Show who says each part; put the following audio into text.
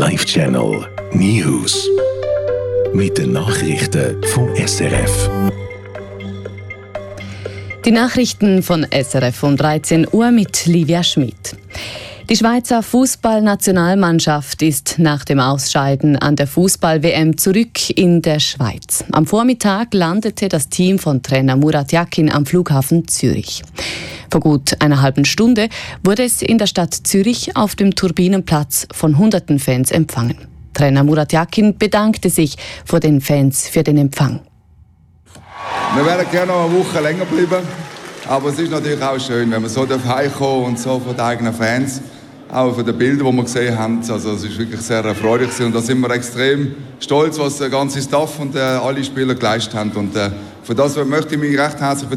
Speaker 1: Live Channel News. Mit den Nachrichten vom SRF.
Speaker 2: Die Nachrichten von SRF um 13 Uhr mit Livia Schmidt. Die Schweizer Fußballnationalmannschaft ist nach dem Ausscheiden an der Fußball-WM zurück in der Schweiz. Am Vormittag landete das Team von Trainer Murat Yakin am Flughafen Zürich. Vor gut einer halben Stunde wurde es in der Stadt Zürich auf dem Turbinenplatz von hunderten Fans empfangen. Trainer Murat Yakin bedankte sich vor den Fans für den Empfang.
Speaker 3: Wir wären gerne noch eine Woche länger bleiben, aber es ist natürlich auch schön, wenn man so heimkommen und so von den eigenen Fans, auch von den Bildern, die wir gesehen haben. Also es ist wirklich sehr erfreulich und da sind wir extrem stolz, was der ganze Staff und alle Spieler geleistet haben. Und für das möchte ich mich recht herzlich